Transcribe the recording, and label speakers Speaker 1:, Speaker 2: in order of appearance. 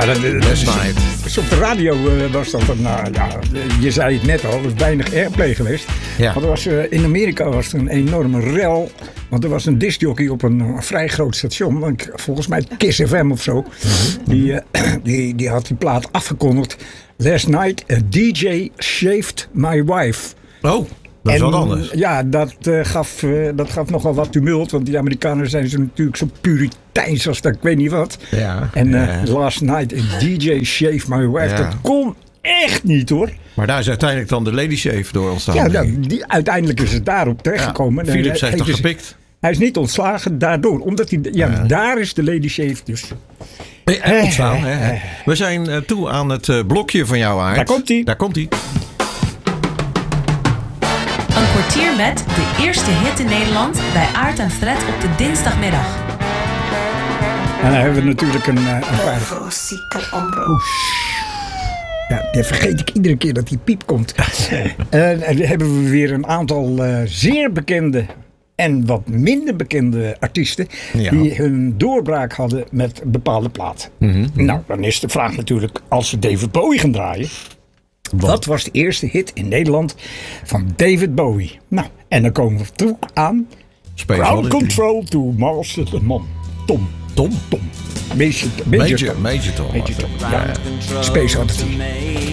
Speaker 1: Last Night.
Speaker 2: Dus op de radio was dat je zei het net al, er was weinig airplay geweest.
Speaker 1: Ja.
Speaker 2: Want er was, in Amerika was er een enorme rel. Want er was een discjockey op een vrij groot station. Volgens mij Kiss FM of zo. Die had die plaat afgekondigd. Last night a DJ shaved my wife.
Speaker 1: Oh, dat is wat anders.
Speaker 2: Ja, dat gaf nogal wat tumult. Want die Amerikanen zijn zo natuurlijk zo puriteins als dat ik weet niet wat.
Speaker 1: Ja,
Speaker 2: last night a DJ shaved my wife.
Speaker 1: Ja.
Speaker 2: Dat kon echt niet hoor.
Speaker 1: Maar daar is uiteindelijk dan de Lady Shave door ontstaan.
Speaker 2: Ja, uiteindelijk is het daarop terechtgekomen.
Speaker 1: Philips heeft toch gepikt?
Speaker 2: Hij is niet ontslagen daardoor. Omdat hij, daar is de Lady Shave dus.
Speaker 1: Ontstaan, hè? We zijn toe aan het blokje van jou, Aart.
Speaker 2: Daar komt hij.
Speaker 3: Een kwartier met de eerste hit in Nederland bij Aart en Fred op de dinsdagmiddag.
Speaker 2: En dan hebben we natuurlijk een paar... Ja, dat vergeet ik iedere keer dat die piep komt. En dan hebben we weer een aantal zeer bekende en wat minder bekende artiesten die hun doorbraak hadden met een bepaalde plaat. Nou, dan is de vraag natuurlijk, als we David Bowie gaan draaien, wat was de eerste hit in Nederland van David Bowie? Nou, en dan komen we toe aan Ground Control to Master the Man. Tom.
Speaker 1: Major Tom.
Speaker 2: Ja. Space Oddity.